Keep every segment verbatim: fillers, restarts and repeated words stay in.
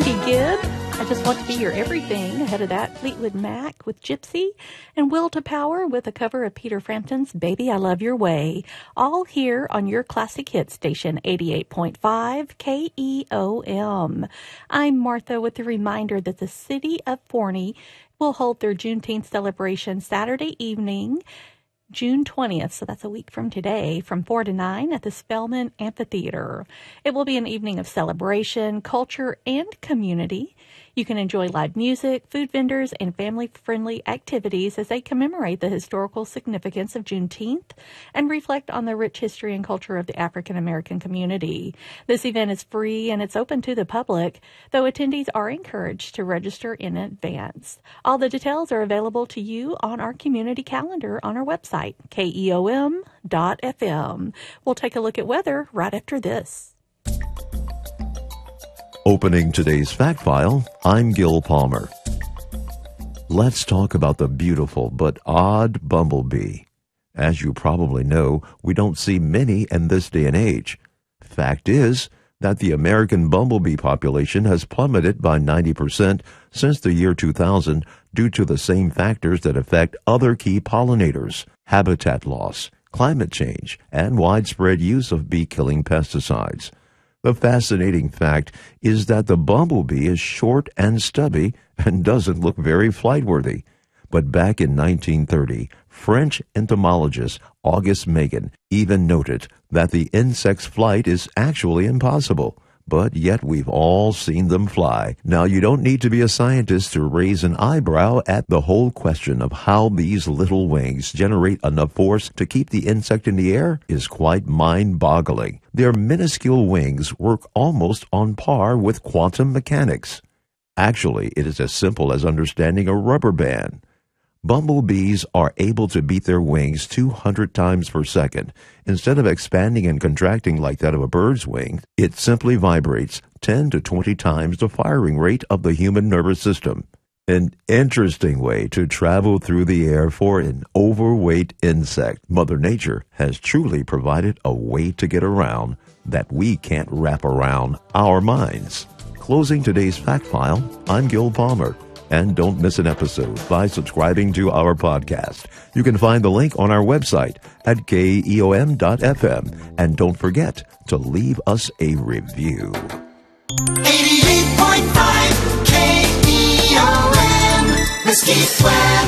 Cindy Gibb. I Just Want to Be Your Everything. Ahead of that, Fleetwood Mac with Gypsy, and Will to Power with a cover of Peter Frampton's Baby I Love Your Way. All here on your classic hit station, eighty-eight point five K E O M. I'm Martha with the reminder that the city of Forney will hold their Juneteenth celebration Saturday evening, June twentieth, so that's a week from today, from four to nine at the Spelman Amphitheater. It will be an evening of celebration, culture, and community. You can enjoy live music, food vendors, and family-friendly activities as they commemorate the historical significance of Juneteenth and reflect on the rich history and culture of the African-American community. This event is free and it's open to the public, though attendees are encouraged to register in advance. All the details are available to you on our community calendar on our website, K E O M dot F M. We'll take a look at weather right after this. Opening today's fact file, I'm Gil Palmer. Let's talk about the beautiful but odd bumblebee. As you probably know, we don't see many in this day and age. Fact is that the American bumblebee population has plummeted by ninety percent since the year two thousand due to the same factors that affect other key pollinators: habitat loss, climate change, and widespread use of bee-killing pesticides. The fascinating fact is that the bumblebee is short and stubby and doesn't look very flight-worthy. But back in nineteen thirty, French entomologist Auguste Megan even noted that the insect's flight is actually impossible. But yet we've all seen them fly. Now, you don't need to be a scientist to raise an eyebrow at the whole question of how these little wings generate enough force to keep the insect in the air is quite mind-boggling. Their minuscule wings work almost on par with quantum mechanics. Actually, it is as simple as understanding a rubber band. Bumblebees are able to beat their wings two hundred times per second. Instead of expanding and contracting like that of a bird's wing, it simply vibrates ten to twenty times the firing rate of the human nervous system. An interesting way to travel through the air for an overweight insect. Mother Nature has truly provided a way to get around that we can't wrap around our minds. Closing today's fact file, I'm Gil Palmer. And don't miss an episode by subscribing to our podcast. You can find the link on our website at K E O M dot F M. And don't forget to leave us a review. eighty-eight point five K E O M, Mesquite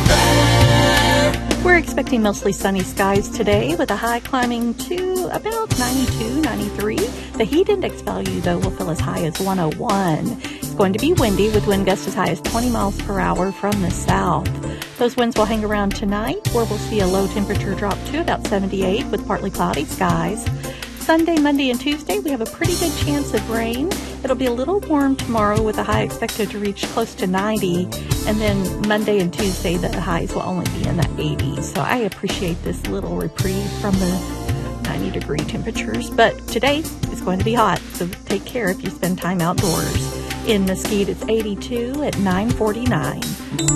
Weather. We're expecting mostly sunny skies today with a high climbing to about ninety-two, ninety-three. The heat index value, though, will feel as high as one oh one. It's going to be windy with wind gusts as high as twenty miles per hour from the south. Those winds will hang around tonight, where we'll see a low temperature drop to about seventy-eight with partly cloudy skies. Sunday, Monday, and Tuesday, we have a pretty good chance of rain. It'll be a little warm tomorrow with a high expected to reach close to ninety. And then Monday and Tuesday, the highs will only be in the eighties. So I appreciate this little reprieve from the ninety degree temperatures. But today is going to be hot, so take care if you spend time outdoors. In Mesquite, it's eighty-two at nine forty-nine.